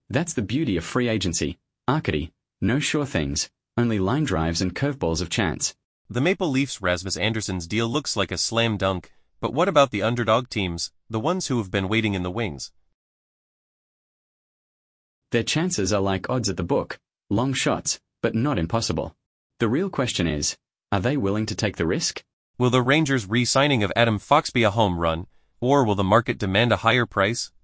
That's the beauty of free agency. Arcady. No sure things, only line drives and curveballs of chance. The Maple Leafs' Rasmus Andersson's deal looks like a slam dunk, but what about the underdog teams, the ones who have been waiting in the wings? Their chances are like odds at the book, long shots, but not impossible. The real question is, are they willing to take the risk? Will the Rangers' re-signing of Adam Fox be a home run, or will the market demand a higher price?